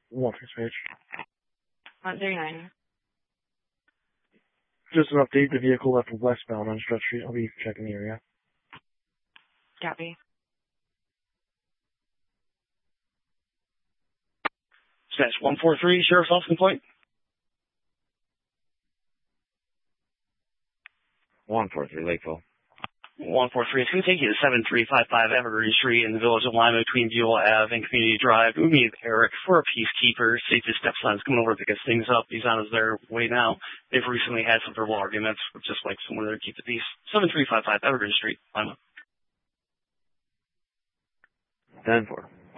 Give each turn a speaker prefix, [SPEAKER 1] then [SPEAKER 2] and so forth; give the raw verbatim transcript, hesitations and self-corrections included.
[SPEAKER 1] One first page.
[SPEAKER 2] one thirty-nine.
[SPEAKER 1] Just an update, the vehicle left westbound on Strutt Street. I'll be checking the area.
[SPEAKER 2] Copy.
[SPEAKER 3] That's one four three, Sheriff's Office Point.
[SPEAKER 4] one four three, Lakeville.
[SPEAKER 3] one four three, it's going to take you to seven three five five Evergreen Street in the village of Lima between Buell Ave and Community Drive. We meet Eric for a peacekeeper. Safety stepson's coming over to pick his things up. He's on his their way now. They've recently had some verbal arguments, but just like someone there to keep the peace. seven three five five Evergreen Street, Lima.
[SPEAKER 4] ten four.